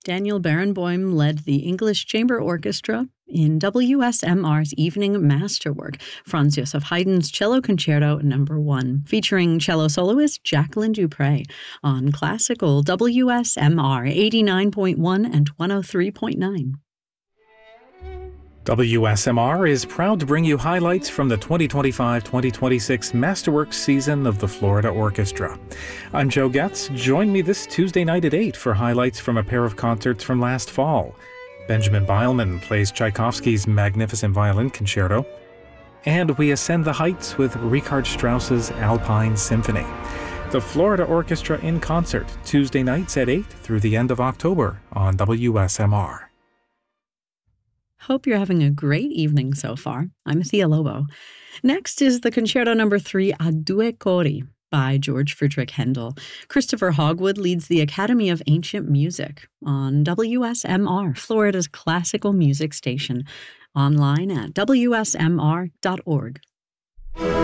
Daniel Barenboim led the English Chamber Orchestra in WSMR's Evening Masterwork, Franz Joseph Haydn's Cello Concerto No. 1, featuring cello soloist Jacqueline Dupre on classical WSMR 89.1 and 103.9. WSMR is proud to bring you highlights from the 2025-2026 Masterworks season of the Florida Orchestra. I'm Joe Getz. Join me this Tuesday night at 8 for highlights from a pair of concerts from last fall. Benjamin Beilman plays Tchaikovsky's Magnificent Violin Concerto, and we ascend the heights with Richard Strauss's Alpine Symphony. The Florida Orchestra in concert, Tuesday nights at 8 through the end of October on WSMR. Hope you're having a great evening so far. I'm Thea Lobo. Next is the Concerto No. 3 A Due Cori by George Friedrich Handel. Christopher Hogwood leads the Academy of Ancient Music on WSMR, Florida's classical music station, online at wsmr.org.